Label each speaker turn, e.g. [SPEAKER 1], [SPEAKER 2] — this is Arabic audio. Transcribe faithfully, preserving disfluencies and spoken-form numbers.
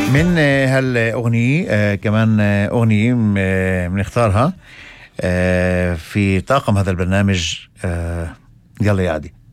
[SPEAKER 1] من آه، هالأغنية آه، كمان آه، أغنية آه، بنختارها آه، في طاقم هذا البرنامج. آه، يلا يا عادي.